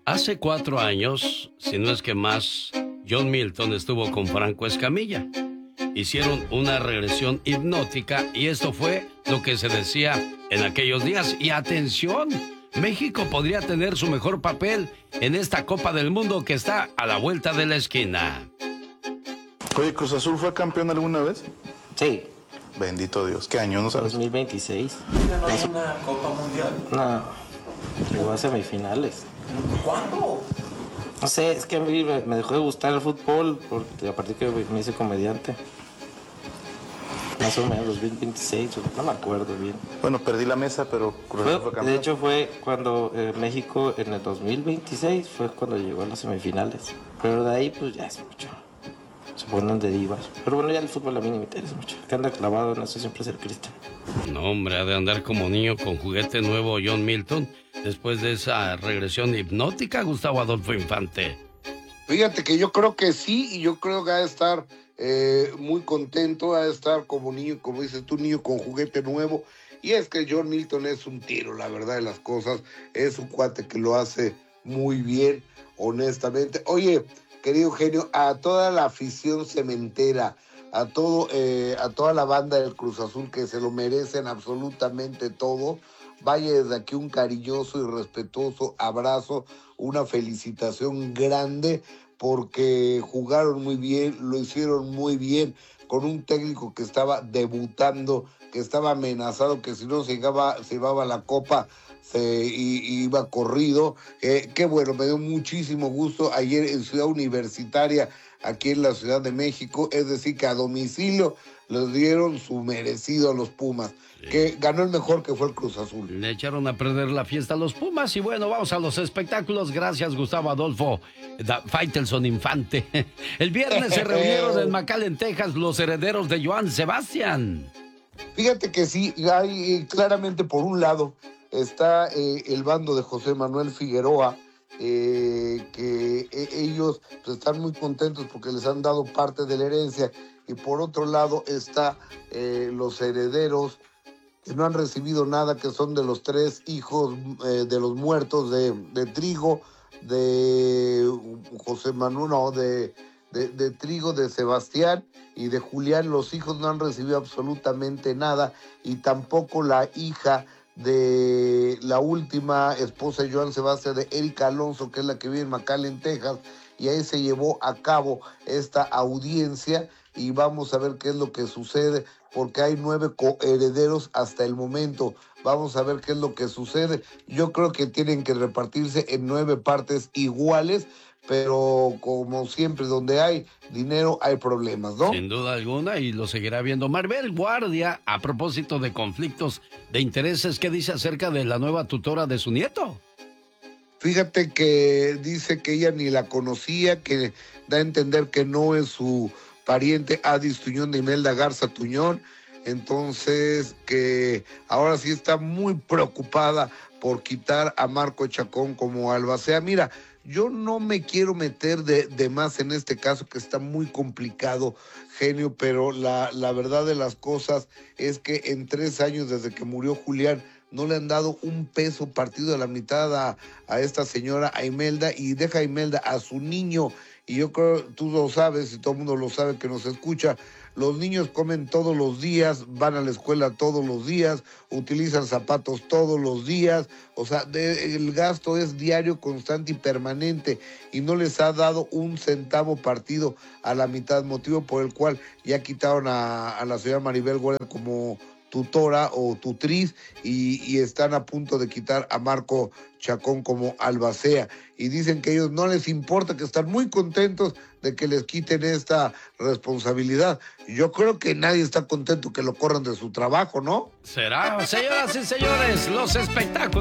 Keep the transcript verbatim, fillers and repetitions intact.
Hace cuatro años, si no es que más, John Milton estuvo con Franco Escamilla. Hicieron una regresión hipnótica y esto fue lo que se decía en aquellos días. Y atención, México podría tener su mejor papel en esta Copa del Mundo que está a la vuelta de la esquina. Oye, ¿Cruz Azul fue campeón alguna vez? Sí. Bendito Dios, ¿qué año no sabes? dos mil veintiséis. ¿No es una Copa Mundial? No, llegó a semifinales. ¿Cuándo? No sé, es que a mí me, me dejó de gustar el fútbol porque a partir que me hice comediante. Más o menos, dos mil veintiséis, no me acuerdo bien. Bueno, perdí la mesa, pero Cruz Azul fue campeón. De hecho fue cuando eh, México en el dos mil veintiséis fue cuando llegó a las semifinales. Pero de ahí pues ya es mucho. Se ponen derivas. Pero bueno, ya el fútbol a mí no me interesa mucho. Que anda clavado en eso siempre es el Cristian. No, hombre, ha de andar como niño con juguete nuevo John Milton después de esa regresión hipnótica, Gustavo Adolfo Infante. Fíjate que yo creo que sí, y yo creo que va a estar eh, muy contento, va a estar como niño, como dices tú, niño con juguete nuevo. Y es que John Milton es un tiro, la verdad de las cosas. Es un cuate que lo hace muy bien, honestamente. Oye, querido genio, a toda la afición cementera, a todo, eh, a toda la banda del Cruz Azul que se lo merecen absolutamente todo, vaya desde aquí un cariñoso y respetuoso abrazo, una felicitación grande porque jugaron muy bien, lo hicieron muy bien con un técnico que estaba debutando, que estaba amenazado, que si no se llevaba, se llevaba la copa, se y, iba corrido. Eh, qué bueno, me dio muchísimo gusto ayer en Ciudad Universitaria, aquí en la Ciudad de México, es decir, que a domicilio les dieron su merecido a los Pumas, sí. Que ganó el mejor, que fue el Cruz Azul. Le echaron a perder la fiesta a los Pumas y bueno, vamos a los espectáculos. Gracias, Gustavo Adolfo Faitelson Infante. El viernes se reunieron en McAllen, Texas, los herederos de Joan Sebastián. Fíjate que sí, hay claramente por un lado está eh, el bando de José Manuel Figueroa, eh, que eh, ellos pues, están muy contentos porque les han dado parte de la herencia, y por otro lado está eh, los herederos que no han recibido nada, que son de los tres hijos eh, de los muertos de, de Trigo, de José Manuel, no, de, de, de Trigo, de Sebastián y de Julián. Los hijos no han recibido absolutamente nada, y tampoco la hija de la última esposa de Joan Sebastián, de Erika Alonso, que es la que vive en McAllen, Texas, y ahí se llevó a cabo esta audiencia, y vamos a ver qué es lo que sucede, porque hay nueve coherederos hasta el momento. Vamos a ver qué es lo que sucede. Yo creo que tienen que repartirse en nueve partes iguales, pero como siempre, donde hay dinero hay problemas, ¿no? Sin duda alguna, y lo seguirá viendo. Maribel Guardia, a propósito de conflictos de intereses, ¿qué dice acerca de la nueva tutora de su nieto? Fíjate que dice que ella ni la conocía, que da a entender que no es su pariente Adis Tuñón de Imelda Garza Tuñón. Entonces, que ahora sí está muy preocupada por quitar a Marco Chacón como albacea. Mira, yo no me quiero meter de, de más en este caso, que está muy complicado, genio, pero la, la verdad de las cosas es que en tres años desde que murió Julián, no le han dado un peso partido de la mitad a, a esta señora, a Imelda, y deja a Imelda a su niño. Y yo creo, tú lo sabes, y todo el mundo lo sabe que nos escucha, los niños comen todos los días, van a la escuela todos los días, utilizan zapatos todos los días, o sea, de, el gasto es diario, constante y permanente, y no les ha dado un centavo partido a la mitad, motivo por el cual ya quitaron a, a la señora Maribel Guardia como tutora o tutriz, y, y están a punto de quitar a Marco Chacón como albacea, y dicen que a ellos no les importa, que están muy contentos de que les quiten esta responsabilidad. Yo creo que nadie está contento que lo corran de su trabajo, ¿no? Será, señoras y señores, los espectáculos.